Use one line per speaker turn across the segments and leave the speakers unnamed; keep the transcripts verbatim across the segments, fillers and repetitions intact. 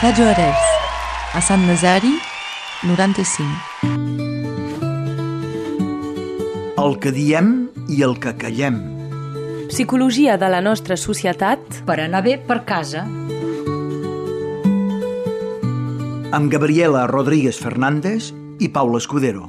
Ràdio Arels, a Sant Nazari, noranta-cinc.
El que diem i el que callem.
Psicologia de la nostra societat
per anar bé per casa.
Amb Gabriela Rodríguez Fernández i Paula Escudero.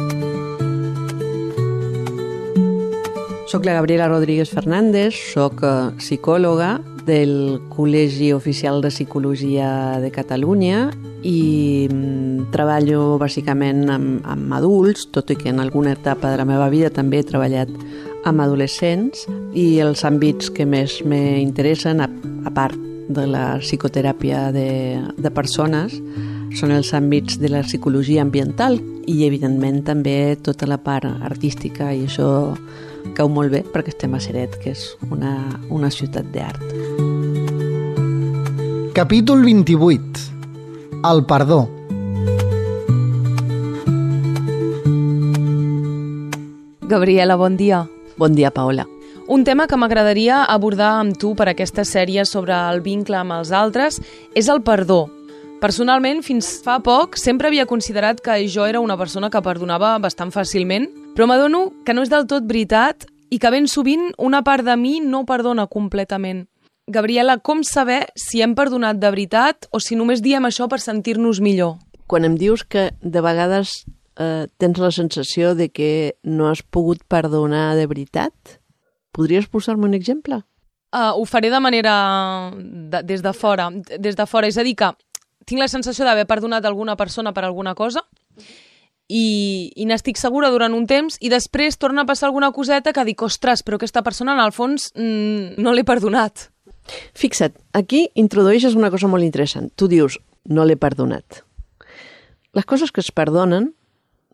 Soc la Gabriela Rodríguez Fernández, soc psicòloga del Col·legi Oficial de Psicologia de Catalunya i treballo bàsicament amb, amb adults, tot i que en alguna etapa de la meva vida també he treballat amb adolescents, i els àmbits que més m'interessen, a, a part de la psicoteràpia de, de persones, són els àmbits de la psicologia ambiental i, evidentment, també tota la part artística, i això cau molt bé perquè estem a Ceret, que és una, una ciutat d'art.
Capítol vint-i-vuit. El perdó.
Gabriela, bon dia.
Bon dia, Paula.
Un tema que m'agradaria abordar amb tu per aquesta sèrie sobre el vincle amb els altres és el perdó. Personalment, fins fa poc, sempre havia considerat que jo era una persona que perdonava bastant fàcilment, però m'adono que no és del tot veritat i que ben sovint una part de mi no perdona completament. Gabriela, com saber si hem perdonat de veritat o si només diem això per sentir-nos millor?
Quan em dius que de vegades eh, tens la sensació de que no has pogut perdonar de veritat, podries posar-me un exemple?
Uh, ho faré de manera... De, des de fora. Des de fora, és a dir que tinc la sensació d'haver perdonat alguna persona per alguna cosa i, i n'estic segura durant un temps i després torna a passar alguna coseta que dic, ostres, però aquesta persona en el fons mm, no l'he perdonat.
Fixa't, aquí introdueixes una cosa molt interessant. Tu dius, no l'he perdonat. Les coses que es perdonen